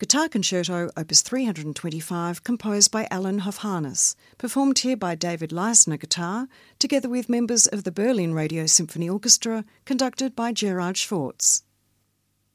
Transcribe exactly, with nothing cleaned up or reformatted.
Guitar Concerto Opus three hundred twenty-five, composed by Alan Hofharnis, performed here by David Leisner guitar, together with members of the Berlin Radio Symphony Orchestra, conducted by Gerard Schwartz.